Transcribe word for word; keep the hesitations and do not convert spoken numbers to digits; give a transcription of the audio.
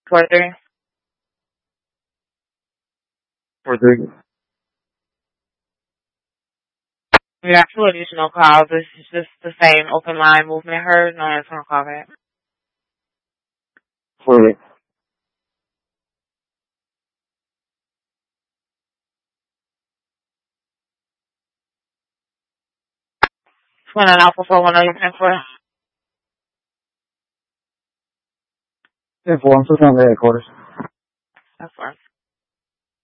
Four three. Four three. We got two additional calls. This is just the same open line movement heard. No answer on call back. Four eight. One and Alpha four one oh you ten for. Ten four. I'm still trying to headquarters. That's fine.